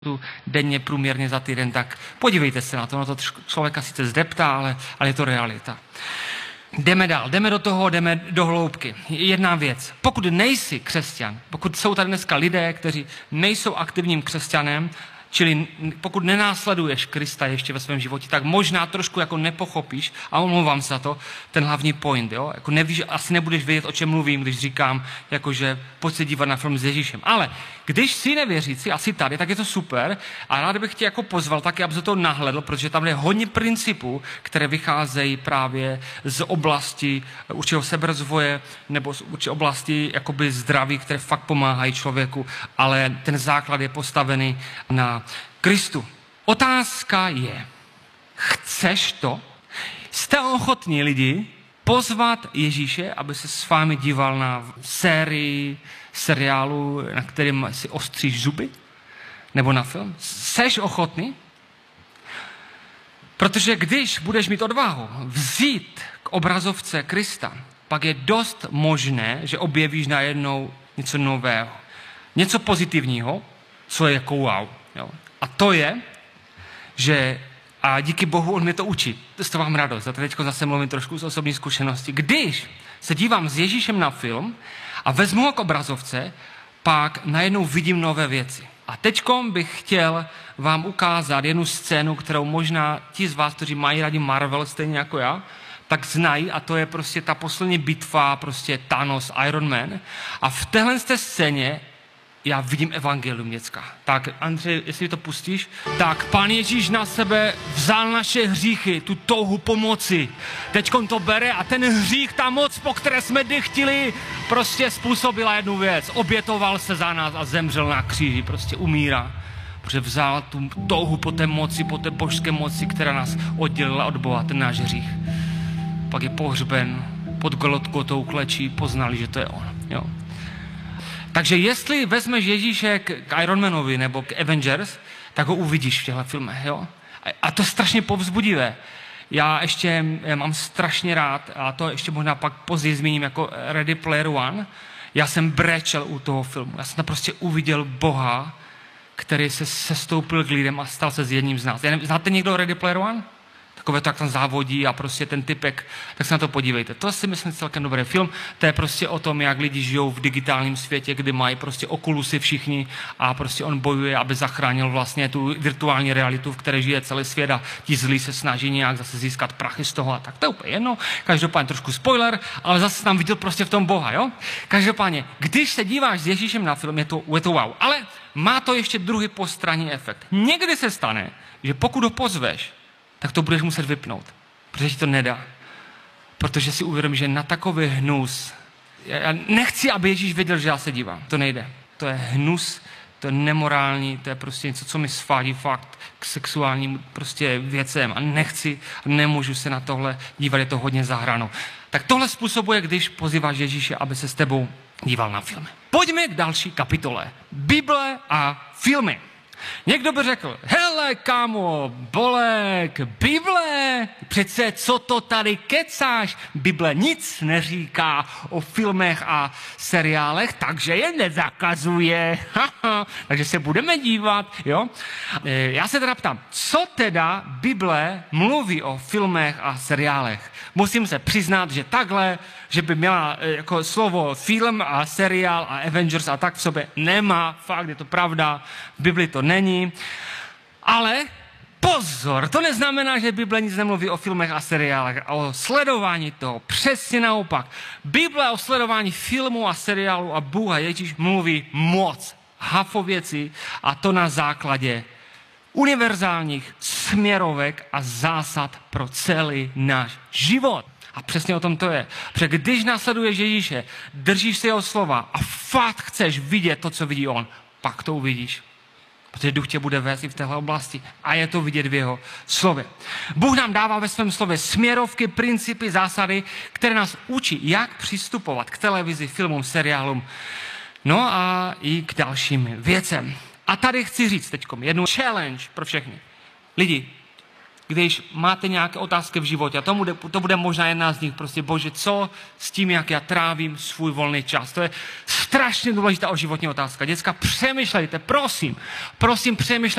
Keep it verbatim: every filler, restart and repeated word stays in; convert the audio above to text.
tu denně průměrně za týden, tak podívejte se na to. No to člověka sice zdeptá, ale, ale je to realita. Jdeme dál, jdeme do toho, jdeme do hloubky. Jedna věc. Pokud nejsi křesťan, pokud jsou tady dneska lidé, kteří nejsou aktivním křesťanem, čili pokud nenásleduješ Krista ještě ve svém životě, tak možná trošku jako nepochopíš, a omlouvám se za to, ten hlavní point, jo? Jako nevíš, asi nebudeš vědět, o čem mluvím, když říkám, jakože pojď se dívat na film s Ježíšem. Ale když jsi nevěřící a jsi tady, tak je to super a rád bych tě jako pozval taky, abys to nahledl, protože tam je hodně principů, které vycházejí právě z oblasti určitého seberozvoje nebo z určité oblasti jakoby zdraví, které fakt pomáhají člověku, ale ten základ je postavený na Kristu. Otázka je, chceš to? Jste ochotní lidi pozvat Ježíše, aby se s vámi díval na sérii, seriálu, na kterým si ostříš zuby? Nebo na film? Jseš ochotný? Protože když budeš mít odvahu vzít k obrazovce Krista, pak je dost možné, že objevíš najednou něco nového. Něco pozitivního, co je jako wow. Jo. A to je, že a díky Bohu on mě to učí. To z toho mám radost. A teď zase mluvím trošku z osobní zkušenosti. Když se dívám s Ježíšem na film a vezmu ho k obrazovce, pak najednou vidím nové věci. A teďkom bych chtěl vám ukázat jednu scénu, kterou možná ti z vás, kteří mají rádi Marvel, stejně jako já, tak znají, a to je prostě ta poslední bitva, prostě Thanos, Iron Man. A v téhle scéně já vidím evangelium, děcka. Tak, Andřej, jestli to pustíš. Tak, Pán Ježíš na sebe vzal naše hříchy, tu touhu pomoci. Teďkon to bere a ten hřích, ta moc, po které jsme dychtili, prostě způsobila jednu věc. Obětoval se za nás a zemřel na kříži, prostě umírá. Protože vzal tu touhu po té moci, po té božské moci, která nás oddělila od Boha, ten náš hřích. Pak je pohřben, pod Golgotkou klečí, poznali, že to je on. Jo. Takže jestli vezmeš Ježíše k Ironmanovi nebo k Avengers, tak ho uvidíš v těchto filmech, jo? A to je strašně povzbudivé. Já ještě mám strašně rád, a to ještě možná pak později zmíním jako Ready Player One, já jsem brečel u toho filmu. Já jsem tam prostě uviděl Boha, který se sestoupil k lidem a stal se s jedním z nás. Znáte někdo Ready Player One? Takové to, jak tam závodí a prostě ten typek, tak se na to podívejte. To si myslím celkem dobrý film. To je prostě o tom, jak lidi žijou v digitálním světě, kdy mají prostě okulusy všichni a prostě on bojuje, aby zachránil vlastně tu virtuální realitu, v které žije celý svět a ti zlí se snaží nějak zase získat prachy z toho a tak. To je úplně jedno. Každopádně trošku spoiler, ale zase tam viděl prostě v tom Boha, jo? Každopádně, když se díváš s Ježíšem na film, je to, je to wow. Ale má to ještě druhý postranní efekt. Někdy se stane, že pokud ho pozveš, tak to budeš muset vypnout, protože ti to nedá. Protože si uvědomíš, že na takový hnus, já nechci, aby Ježíš věděl, že já se dívám. To nejde. To je hnus, to je nemorální, to je prostě něco, co mi svádí fakt k sexuálním prostě věcem a nechci, nemůžu se na tohle dívat, je to hodně za hranou. Tak tohle způsobuje, když pozýváš Ježíše, aby se s tebou díval na filmy. Pojďme k další kapitole. Bible a filmy. Někdo by řekl, hele kámo, Bolek, Bible, přece co to tady kecáš? Bible nic neříká o filmech a seriálech, takže je nezakazuje. Takže se budeme dívat, jo? Já se teda ptám, co teda Bible mluví o filmech a seriálech? Musím se přiznat, že takhle, že by měla jako slovo film a seriál a Avengers a tak v sobě nemá, fakt je to pravda, v Bibli to není. Ale pozor, to neznamená, že Bible nic nemluví o filmech a seriálech, a o sledování toho. Přesně naopak. Bible o sledování filmů a seriálů a Bůh a Ježíš mluví moc, hafo věcí, a to na základě univerzálních směrovek a zásad pro celý náš život. A přesně o tom to je. Protože když následuješ Ježíše, držíš si jeho slova a fakt chceš vidět to, co vidí on, pak to uvidíš. Protože Duch tě bude vést i v téhle oblasti. A je to vidět v jeho slově. Bůh nám dává ve svém slově směrovky, principy, zásady, které nás učí, jak přistupovat k televizi, filmům, seriálům, no a i k dalším věcem. A tady chci říct teďkom jednu challenge pro všechny. Lidi, když máte nějaké otázky v životě, a to bude, to bude možná jedna z nich, prostě Bože, co s tím, jak já trávím svůj volný čas. To je strašně důležitá životní otázka. Děcka, přemýšlejte, prosím, prosím, přemýšlejte